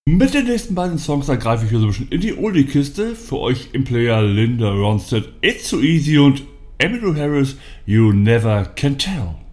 Mit den nächsten beiden Songs greife ich hier so ein bisschen in die Oldie-Kiste. Für euch im Player Linda Ronstadt, It's So Easy und Emmylou Harris, You Never Can Tell.